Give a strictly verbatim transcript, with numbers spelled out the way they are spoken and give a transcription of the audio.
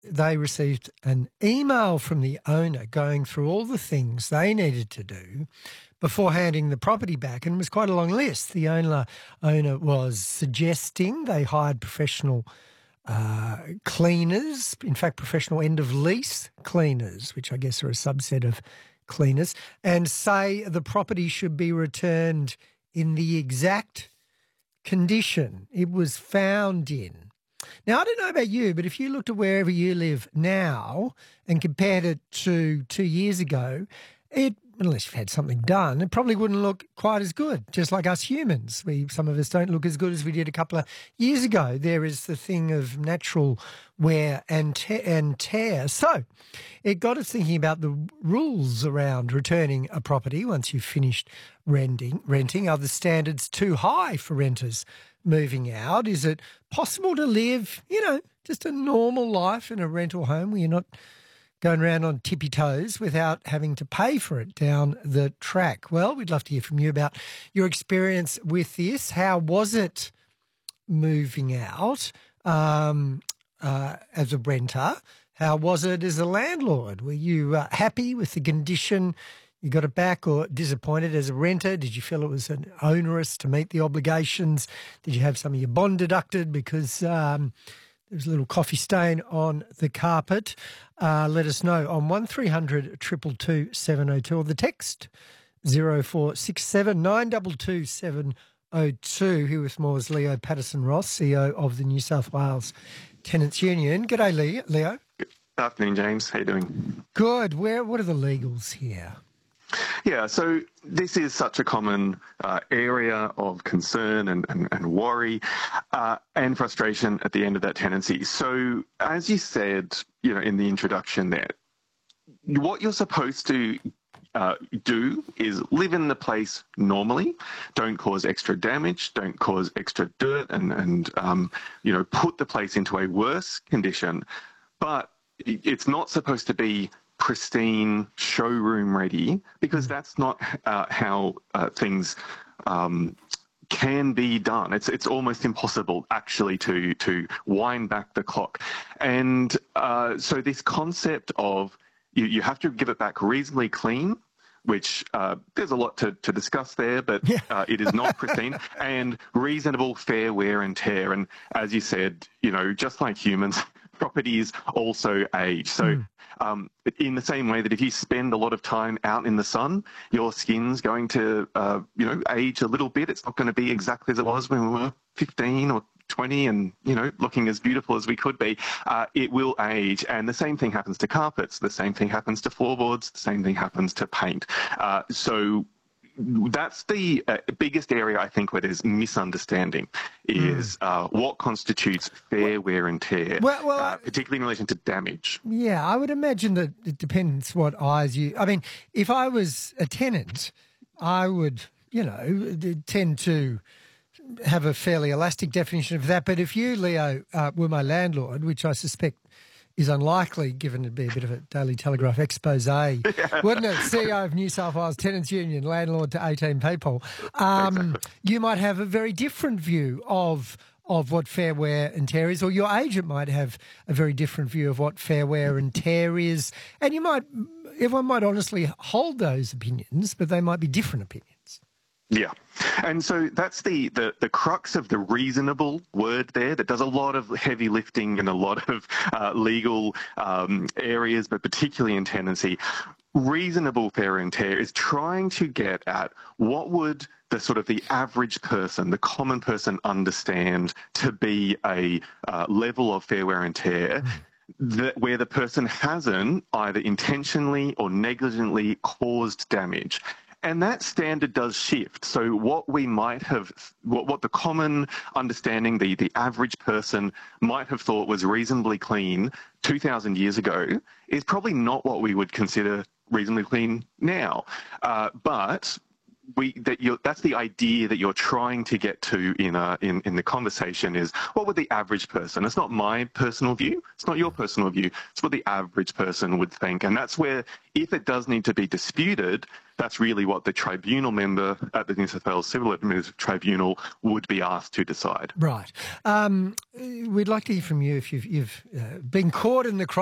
they received an email from the owner going through all the things they needed to do before handing the property back, and it was quite a long list. The owner owner was suggesting they hired professional uh, cleaners, in fact, professional end-of-lease cleaners, which I guess are a subset of cleaners, and say the property should be returned in the exact condition it was found in. Now, I don't know about you, but if you looked at wherever you live now and compared it to two years ago, it, unless you've had something done, it probably wouldn't look quite as good, just like us humans. We, some of us don't look as good as we did a couple of years ago. There is the thing of natural wear and, te- and tear. So it got us thinking about the rules around returning a property once you've finished renting. renting. Are the standards too high for renters moving out? Is it possible to live, you know, just a normal life in a rental home where you're not going around on tippy toes without having to pay for it down the track? Well, we'd love to hear from you about your experience with this. How was it moving out um, uh, as a renter? How was it as a landlord? Were you uh, happy with the condition you got it back, or disappointed as a renter? Did you feel it was an onerous to meet the obligations? Did you have some of your bond deducted because um, there was a little coffee stain on the carpet? Uh, let us know on one three hundred two two two seven oh two or the text zero four six seven nine two two seven oh two. Here with more is Leo Patterson-Ross, C E O of the New South Wales Tenants Union. G'day, Leo. Leo. Good afternoon, James. How you doing? Good. Where? What are the legals here? Yeah, so this is such a common uh, area of concern and, and, and worry uh, and frustration at the end of that tenancy. So as you said, you know, in the introduction there, what you're supposed to uh, do is live in the place normally, don't cause extra damage, don't cause extra dirt and, and um, you know, put the place into a worse condition. But it's not supposed to be pristine, showroom ready, because that's not uh, how uh, things um, can be done. It's it's almost impossible actually to to wind back the clock. And uh, so this concept of you, you have to give it back reasonably clean, which uh, there's a lot to, to discuss there, but yeah. uh, it is not pristine, and reasonable fair wear and tear. And as you said, you know, just like humans, properties also age. So mm. um, in the same way that if you spend a lot of time out in the sun, your skin's going to, uh, you know, age a little bit. It's not going to be exactly as it was when we were fifteen or twenty and, you know, looking as beautiful as we could be. Uh, it will age. And the same thing happens to carpets. The same thing happens to floorboards. The same thing happens to paint. Uh, so that's the uh, biggest area, I think, where there's misunderstanding is mm. uh, what constitutes fair wear and tear, well, well, uh, particularly in relation to damage. Yeah, I would imagine that it depends what eyes you... I mean, if I was a tenant, I would, you know, tend to have a fairly elastic definition of that. But if you, Leo, uh, were my landlord, which I suspect is unlikely, given it'd be a bit of a Daily Telegraph expose, yeah. wouldn't it? C E O of New South Wales Tenants Union, landlord to eighteen people. Um, exactly. You might have a very different view of of what fair wear and tear is, or your agent might have a very different view of what fair wear and tear is. And you might, everyone might honestly hold those opinions, but they might be different opinions. Yeah. And so that's the, the, the crux of the reasonable word there that does a lot of heavy lifting in a lot of uh, legal um, areas, but particularly in tenancy. Reasonable fair and tear is trying to get at what would the sort of the average person, the common person understand to be a uh, level of fair wear and tear that where the person hasn't either intentionally or negligently caused damage. And that standard does shift. So what we might have, what, what the common understanding, the, the average person might have thought was reasonably clean two thousand years ago is probably not what we would consider reasonably clean now. Uh, but we that you're that's the idea that you're trying to get to in a in in the conversation is what would the average person? It's not my personal view. It's not your personal view. It's what the average person would think, and that's where, if it does need to be disputed, that's really what the tribunal member at the New South Wales Civil Administrative Tribunal would be asked to decide. Right. Um, we'd like to hear from you if you've, you've uh, been caught in the